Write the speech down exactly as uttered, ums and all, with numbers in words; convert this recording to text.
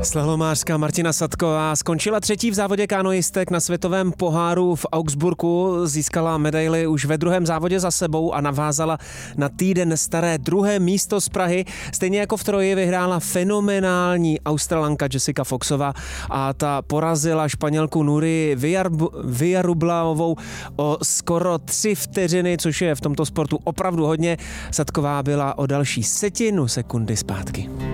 Slalomářka Martina Sadková skončila třetí v závodě kanoistek na světovém poháru v Augsburgu, získala medaili už ve druhém závodě za sebou a navázala na týden staré druhé místo z Prahy. Stejně jako v troji vyhrála fenomenální Australanka Jessica Foxová a ta porazila Španělku Nuri Villarublaovou o skoro tři vteřiny, což je v tomto sportu opravdu hodně. Sadková byla o další setinu sekundy zpátky.